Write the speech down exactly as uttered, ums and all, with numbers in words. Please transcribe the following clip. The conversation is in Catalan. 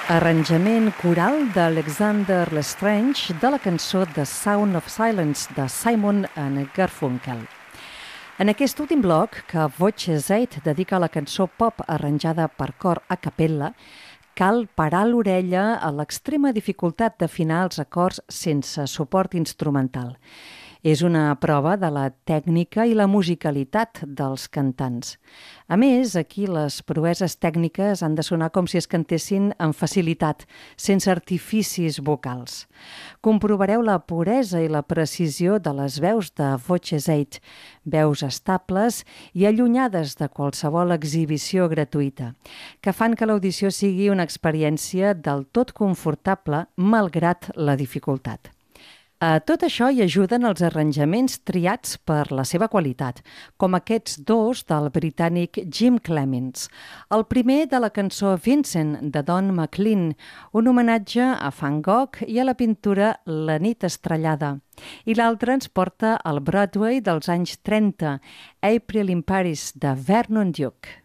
Arranjament coral d'Alexander Lestrange de la cançó The Sound of Silence de Simon and Garfunkel. En aquest últim bloc, que Voices eight dedica a la cançó pop arranjada per cor a capella, cal parar l'orella a l'extrema dificultat d'afinar els acords sense suport instrumental. És una prova de la tècnica i la musicalitat dels cantants. A més, aquí les proeses tècniques han de sonar com si es cantessin amb facilitat, sense artificis vocals. Comprovareu la puresa i la precisió de les veus de Voices eight, veus estables i allunyades de qualsevol exhibició gratuïta, que fan que l'audició sigui una experiència del tot confortable malgrat la dificultat. A tot això hi ajuden els arranjaments triats per la seva qualitat, com aquests dos del britànic Jim Clements. El primer de la cançó Vincent, de Don McLean, un homenatge a Van Gogh i a la pintura La nit estrellada. I l'altre ens porta al Broadway dels anys trenta, April in Paris, de Vernon Duke.